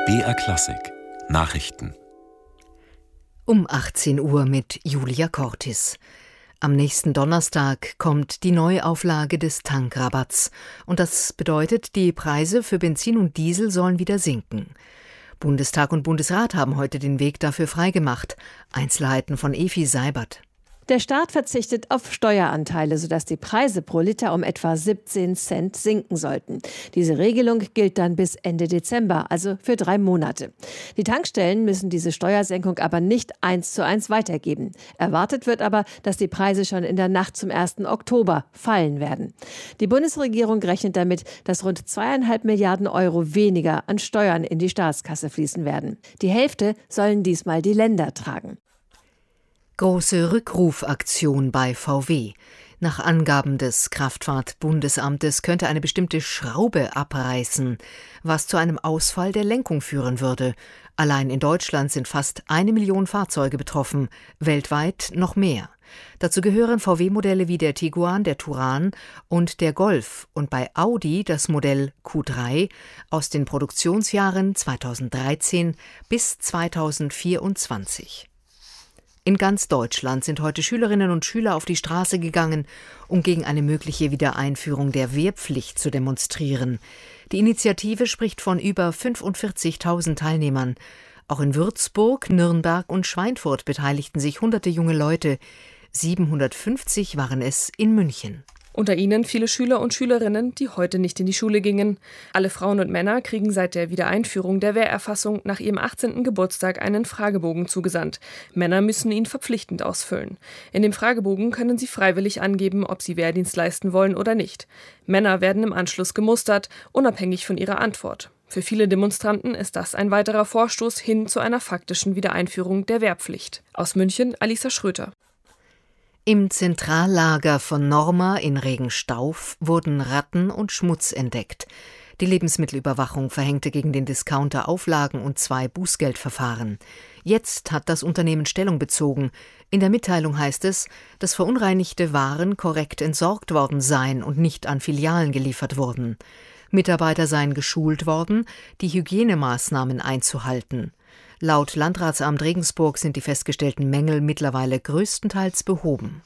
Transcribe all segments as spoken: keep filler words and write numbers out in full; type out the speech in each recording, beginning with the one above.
B R Klassik Nachrichten um achtzehn Uhr mit Julia Cortis. Am nächsten Donnerstag kommt die Neuauflage des Tankrabatts. Und das bedeutet, die Preise für Benzin und Diesel sollen wieder sinken. Bundestag und Bundesrat haben heute den Weg dafür freigemacht. Einzelheiten von Efi Seibert. Der Staat verzichtet auf Steueranteile, sodass die Preise pro Liter um etwa siebzehn Cent sinken sollten. Diese Regelung gilt dann bis Ende Dezember, also für drei Monate. Die Tankstellen müssen diese Steuersenkung aber nicht eins zu eins weitergeben. Erwartet wird aber, dass die Preise schon in der Nacht zum ersten Oktober fallen werden. Die Bundesregierung rechnet damit, dass rund zweieinhalb Milliarden Euro weniger an Steuern in die Staatskasse fließen werden. Die Hälfte sollen diesmal die Länder tragen. Große Rückrufaktion bei V W. Nach Angaben des Kraftfahrtbundesamtes könnte eine bestimmte Schraube abreißen, was zu einem Ausfall der Lenkung führen würde. Allein in Deutschland sind fast eine Million Fahrzeuge betroffen, weltweit noch mehr. Dazu gehören V W-Modelle wie der Tiguan, der Touran und der Golf und bei Audi das Modell Q drei aus den Produktionsjahren zweitausenddreizehn bis zweitausendvierundzwanzig. In ganz Deutschland sind heute Schülerinnen und Schüler auf die Straße gegangen, um gegen eine mögliche Wiedereinführung der Wehrpflicht zu demonstrieren. Die Initiative spricht von über fünfundvierzigtausend Teilnehmern. Auch in Würzburg, Nürnberg und Schweinfurt beteiligten sich hunderte junge Leute. siebenhundertfünfzig waren es in München. Unter ihnen viele Schüler und Schülerinnen, die heute nicht in die Schule gingen. Alle Frauen und Männer kriegen seit der Wiedereinführung der Wehrerfassung nach ihrem achtzehnten Geburtstag einen Fragebogen zugesandt. Männer müssen ihn verpflichtend ausfüllen. In dem Fragebogen können sie freiwillig angeben, ob sie Wehrdienst leisten wollen oder nicht. Männer werden im Anschluss gemustert, unabhängig von ihrer Antwort. Für viele Demonstranten ist das ein weiterer Vorstoß hin zu einer faktischen Wiedereinführung der Wehrpflicht. Aus München, Alisa Schröter. Im Zentrallager von Norma in Regenstauf wurden Ratten und Schmutz entdeckt. Die Lebensmittelüberwachung verhängte gegen den Discounter Auflagen und zwei Bußgeldverfahren. Jetzt hat das Unternehmen Stellung bezogen. In der Mitteilung heißt es, dass verunreinigte Waren korrekt entsorgt worden seien und nicht an Filialen geliefert wurden. Mitarbeiter seien geschult worden, die Hygienemaßnahmen einzuhalten. Laut Landratsamt Regensburg sind die festgestellten Mängel mittlerweile größtenteils behoben.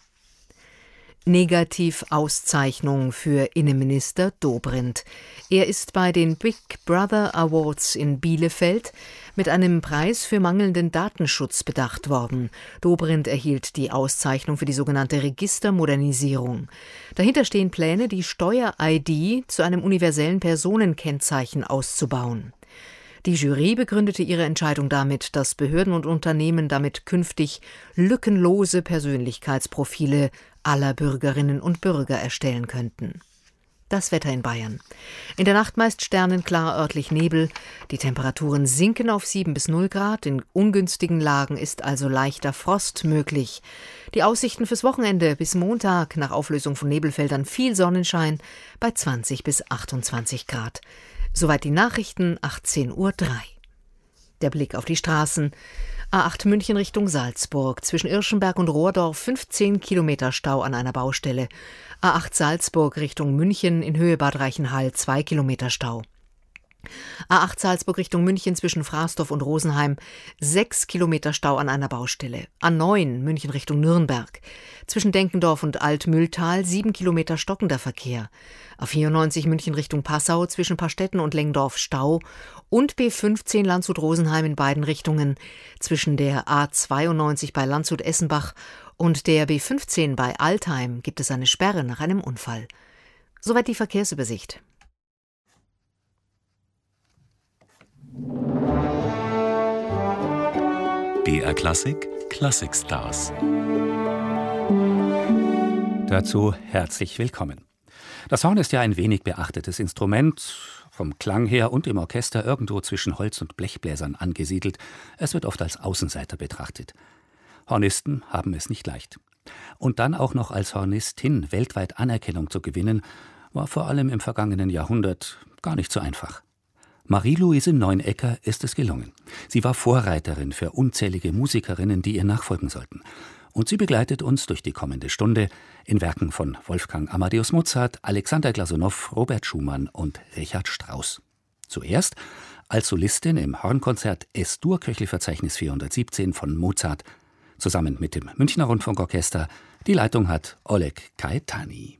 Negativauszeichnung für Innenminister Dobrindt. Er ist bei den Big Brother Awards in Bielefeld mit einem Preis für mangelnden Datenschutz bedacht worden. Dobrindt erhielt die Auszeichnung für die sogenannte Registermodernisierung. Dahinter stehen Pläne, die Steuer-I D zu einem universellen Personenkennzeichen auszubauen. Die Jury begründete ihre Entscheidung damit, dass Behörden und Unternehmen damit künftig lückenlose Persönlichkeitsprofile aller Bürgerinnen und Bürger erstellen könnten. Das Wetter in Bayern. In der Nacht meist sternenklar, örtlich Nebel. Die Temperaturen sinken auf sieben bis null Grad. In ungünstigen Lagen ist also leichter Frost möglich. Die Aussichten fürs Wochenende bis Montag nach Auflösung von Nebelfeldern viel Sonnenschein bei zwanzig bis achtundzwanzig Grad. Soweit die Nachrichten, achtzehn Uhr drei. Der Blick auf die Straßen. A acht München Richtung Salzburg. Zwischen Irschenberg und Rohrdorf fünfzehn Kilometer Stau an einer Baustelle. A acht Salzburg Richtung München in Höhe Bad Reichenhall zwei Kilometer Stau. A acht Salzburg Richtung München zwischen Frasdorf und Rosenheim sechs Kilometer Stau an einer Baustelle. A neun München Richtung Nürnberg. Zwischen Denkendorf und Altmühltal sieben Kilometer stockender Verkehr. A vierundneunzig München Richtung Passau zwischen Pastetten und Lengdorf Stau. Und B fünfzehn Landshut-Rosenheim in beiden Richtungen. Zwischen der A zweiundneunzig bei Landshut-Essenbach und der B fünfzehn bei Altheim gibt es eine Sperre nach einem Unfall. Soweit die Verkehrsübersicht. B R Klassik Classic Stars. Dazu herzlich willkommen. Das Horn ist ja ein wenig beachtetes Instrument, vom Klang her und im Orchester irgendwo zwischen Holz- und Blechbläsern angesiedelt. Es wird oft als Außenseiter betrachtet. Hornisten haben es nicht leicht. Und dann auch noch als Hornistin weltweit Anerkennung zu gewinnen, war vor allem im vergangenen Jahrhundert gar nicht so einfach. Marie-Louise Neunecker ist es gelungen. Sie war Vorreiterin für unzählige Musikerinnen, die ihr nachfolgen sollten. Und sie begleitet uns durch die kommende Stunde in Werken von Wolfgang Amadeus Mozart, Alexander Glasunow, Robert Schumann und Richard Strauss. Zuerst als Solistin im Hornkonzert Es-Dur-Köchelverzeichnis vierhundertsiebzehn von Mozart, zusammen mit dem Münchner Rundfunkorchester. Die Leitung hat Oleg Caetani.